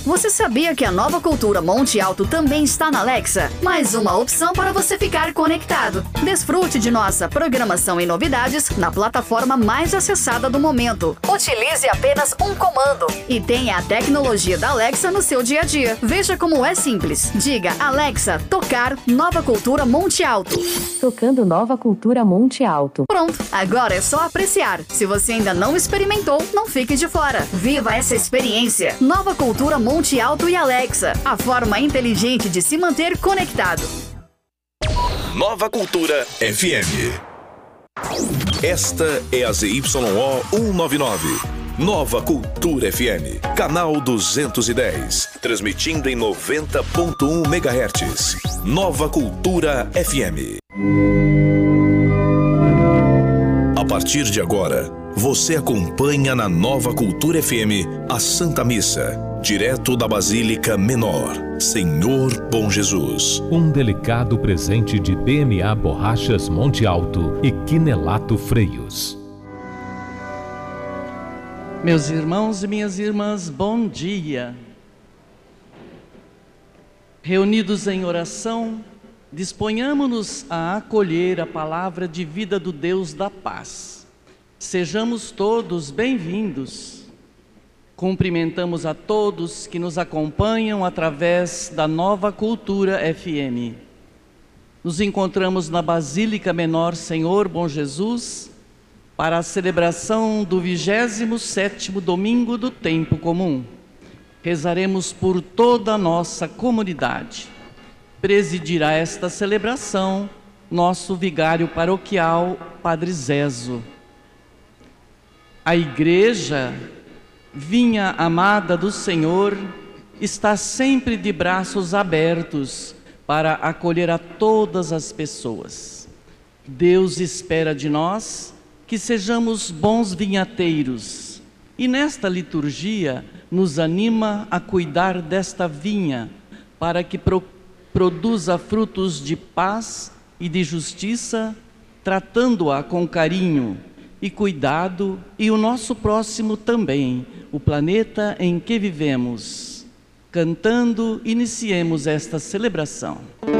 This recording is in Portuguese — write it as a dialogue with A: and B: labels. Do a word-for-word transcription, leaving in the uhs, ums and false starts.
A: Você sabia que a Nova Cultura Monte Alto também está na Alexa? Mais uma opção para você ficar conectado. Desfrute de nossa programação e novidades na plataforma mais acessada do momento. Utilize apenas um comando e tenha a tecnologia da Alexa no seu dia a dia. Veja como é simples. Diga: Alexa, tocar Nova Cultura Monte Alto.
B: Tocando Nova Cultura Monte Alto.
A: Pronto, agora é só apreciar. Se você ainda não experimentou, não fique de fora. Viva essa experiência. Nova Cultura Monte Alto e Alexa, a forma inteligente de se manter conectado.
C: Nova Cultura F M. Esta é a Z Y O cento e noventa e nove. Nova Cultura F M, canal duzentos e dez, transmitindo em noventa ponto um megahertz. Nova Cultura F M. A partir de agora, você acompanha na Nova Cultura F M a Santa Missa, direto da Basílica Menor, Senhor Bom Jesus.
D: Um delicado presente de B M A Borrachas Monte Alto e Quinelato Freios.
E: Meus irmãos e minhas irmãs, bom dia. Reunidos em oração, disponhamos-nos a acolher a palavra de vida do Deus da paz. Sejamos todos bem-vindos. Cumprimentamos a todos que nos acompanham através da Nova Cultura F M. Nos encontramos na Basílica Menor Senhor Bom Jesus para a celebração do vigésimo sétimo domingo do tempo comum. Rezaremos por toda a nossa comunidade. Presidirá esta celebração nosso vigário paroquial, Padre Zezo. A Igreja, vinha amada do Senhor, está sempre de braços abertos para acolher a todas as pessoas. Deus espera de nós que sejamos bons vinhateiros e nesta liturgia nos anima a cuidar desta vinha para que pro, produza frutos de paz e de justiça, tratando-a com carinho e cuidado, e o nosso próximo também, o planeta em que vivemos. Cantando, iniciemos esta celebração.